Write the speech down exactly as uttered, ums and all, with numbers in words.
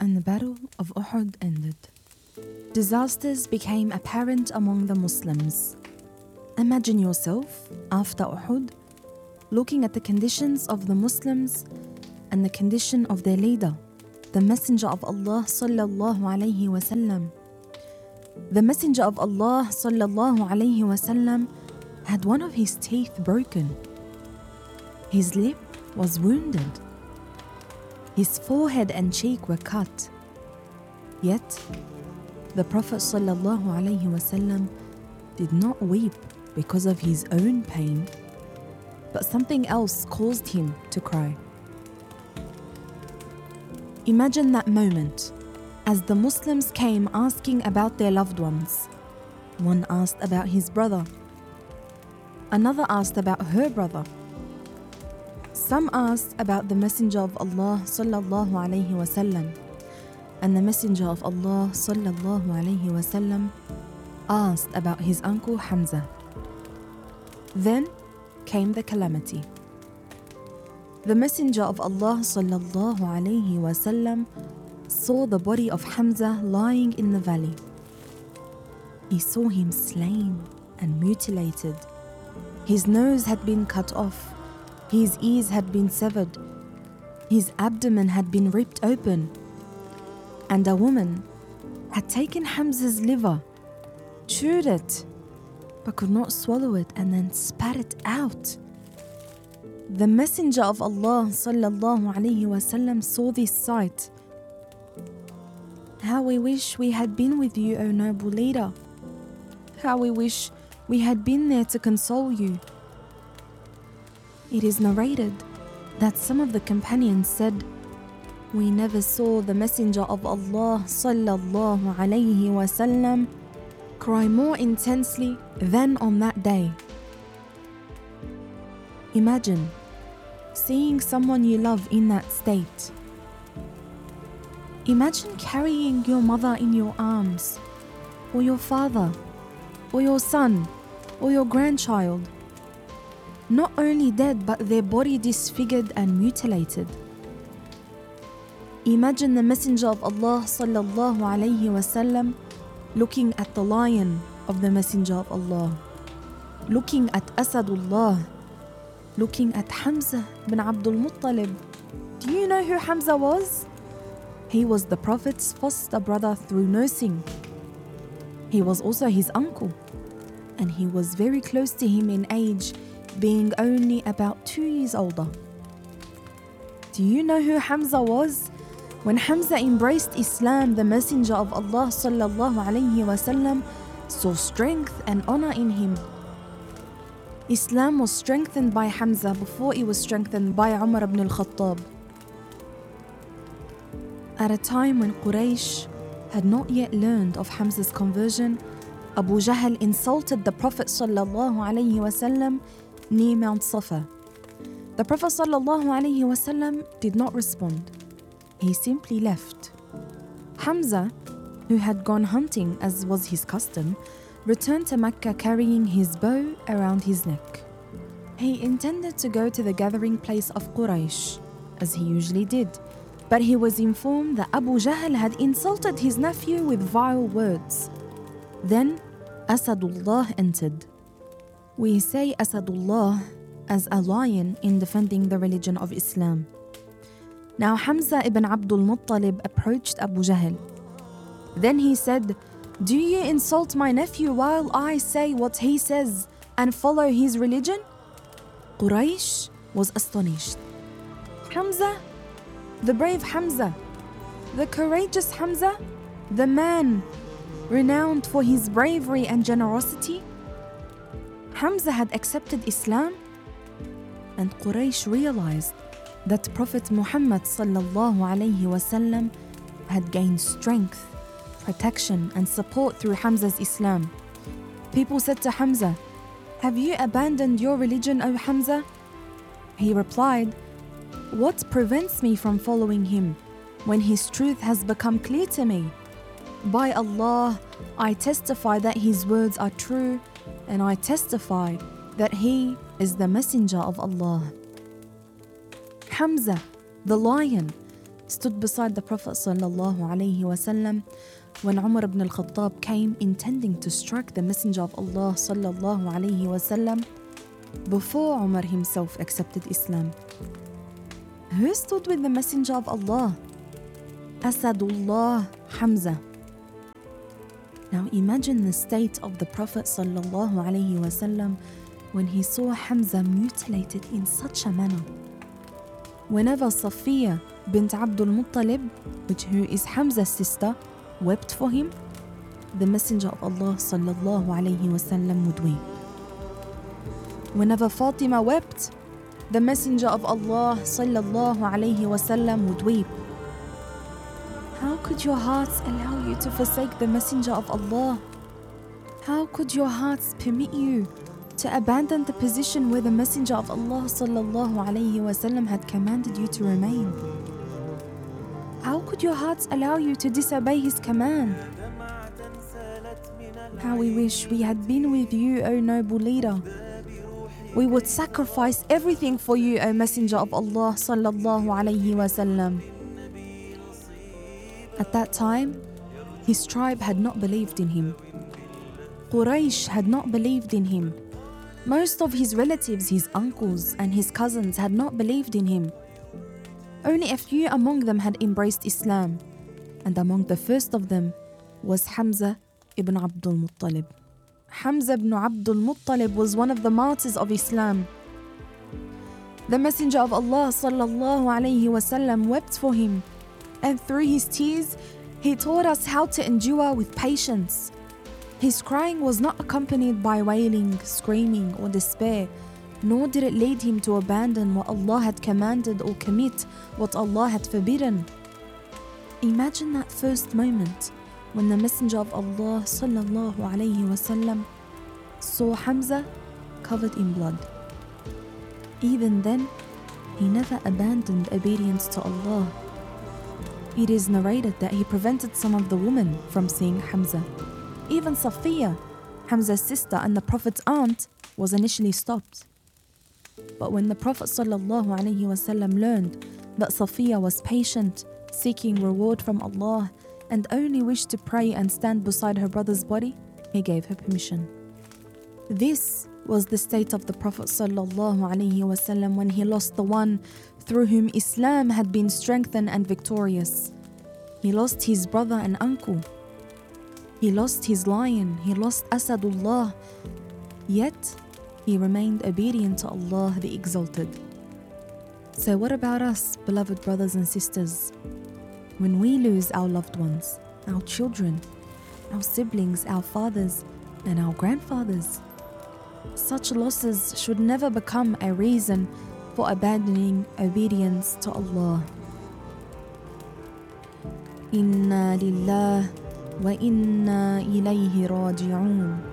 and the Battle of Uhud ended. Disasters became apparent among the Muslims. Imagine yourself, after Uhud, looking at the conditions of the Muslims and the condition of their leader, the Messenger of Allah sallallahu alayhi wasallam. The Messenger of Allah sallallahu alayhi wasallam had one of his teeth broken. His lip was wounded. His forehead and cheek were cut. Yet, the Prophet sallallahu alayhi wasallam did not weep because of his own pain, but something else caused him to cry. Imagine that moment as the Muslims came asking about their loved ones. One asked about his brother. Another asked about her brother. Some asked about the Messenger of Allah sallallahu alayhi wasallam, and the Messenger of Allah sallallahu alayhi wasallam asked about his uncle Hamza. Then came the calamity. The Messenger of Allah sallallahu alayhi wasallam saw the body of Hamza lying in the valley. He saw him slain and mutilated. His nose had been cut off. His ears had been severed. His abdomen had been ripped open. And a woman had taken Hamza's liver, chewed it, but could not swallow it, and then spat it out. The Messenger of Allah sallallahu alayhi wasallam saw this sight. How we wish we had been with you, O noble leader. How we wish we had been there to console you. It is narrated that some of the companions said, we never saw the Messenger of Allah sallallahu alayhi wasallam cry more intensely than on that day. Imagine seeing someone you love in that state. Imagine carrying your mother in your arms, or your father, or your son, or your grandchild, not only dead but their body disfigured and mutilated. Imagine the Messenger of Allah sallallahu alayhi wasallam looking at the lion of the Messenger of Allah, looking at Asadullah, looking at Hamza bin Abdul Muttalib. Do you know who Hamza was? He was the Prophet's foster brother through nursing. He was also his uncle, and he was very close to him in age, being only about two years older. Do you know who Hamza was? When Hamza embraced Islam, the Messenger of Allah sallallahu alayhi wasallam saw strength and honor in him. Islam was strengthened by Hamza before it was strengthened by Umar ibn al-Khattab. At a time when Quraysh had not yet learned of Hamza's conversion, Abu Jahl insulted the Prophet sallallahu alayhi wasallam near Mount Safa. The Prophet sallallahu alayhi wasallam did not respond. He simply left. Hamza, who had gone hunting as was his custom, returned to Mecca carrying his bow around his neck. He intended to go to the gathering place of Quraysh, as he usually did, but he was informed that Abu Jahl had insulted his nephew with vile words. Then Asadullah entered. We say Asadullah as a lion in defending the religion of Islam. Now Hamza ibn Abdul Muttalib approached Abu Jahl. Then he said, do you insult my nephew while I say what he says and follow his religion? Quraysh was astonished. Hamza, the brave Hamza, the courageous Hamza, the man renowned for his bravery and generosity. Hamza had accepted Islam, and Quraysh realized that Prophet Muhammad sallallahu alayhi wasallam had gained strength, protection and support through Hamza's Islam. People said to Hamza, have you abandoned your religion, O Hamza? He replied, what prevents me from following him when his truth has become clear to me? By Allah, I testify that his words are true, and I testify that he is the Messenger of Allah. Hamza, the lion, stood beside the Prophet sallallahu alaihi wasallam when Umar ibn al-Khattab came intending to strike the Messenger of Allah sallallahu alaihi wasallam before Umar himself accepted Islam. Who stood with the Messenger of Allah? Asadullah Hamza. Now imagine the state of the Prophet sallallahu alaihi wasallam when he saw Hamza mutilated in such a manner. Whenever Safiya bint Abdul Muttalib, which who is Hamza's sister, wept for him, the Messenger of Allah sallallahu alaihi wasallam would weep. Whenever Fatima wept, the Messenger of Allah sallallahu alaihi wasallam would weep. How could your hearts allow you to forsake the Messenger of Allah? How could your hearts permit you to abandon the position where the Messenger of Allah sallallahu alaihi wasallam had commanded you to remain? How could your hearts allow you to disobey his command? How we wish we had been with you, O noble leader. We would sacrifice everything for you, O Messenger of Allah sallallahu alaihi wasallam. At that time, his tribe had not believed in him. Quraysh had not believed in him. Most of his relatives, his uncles and his cousins had not believed in him. Only a few among them had embraced Islam, and among the first of them was Hamza ibn Abdul Muttalib. Hamza ibn Abdul Muttalib was one of the martyrs of Islam. The Messenger of Allah sallallahu alaihi wasallam wept for him, and through his tears, he taught us how to endure with patience. His crying was not accompanied by wailing, screaming, or despair, nor did it lead him to abandon what Allah had commanded or commit what Allah had forbidden. Imagine that first moment when the Messenger of Allah sallallahu alaihi wasallam saw Hamza covered in blood. Even then, he never abandoned obedience to Allah. It is narrated that he prevented some of the women from seeing Hamza. Even Safiya, Hamza's sister and the Prophet's aunt, was initially stopped. But when the Prophet sallallahu alaihi wasallam learned that Safiya was patient, seeking reward from Allah, and only wished to pray and stand beside her brother's body, he gave her permission. This was the state of the Prophet sallallahu alaihi wasallam when he lost the one through whom Islam had been strengthened and victorious. He lost his brother and uncle. He lost his lion. He lost Asadullah. Yet, he remained obedient to Allah the Exalted. So what about us, beloved brothers and sisters? When we lose our loved ones, our children, our siblings, our fathers, and our grandfathers, such losses should never become a reason for abandoning obedience to Allah. Inna lillah wa inna ilayhi raji'un.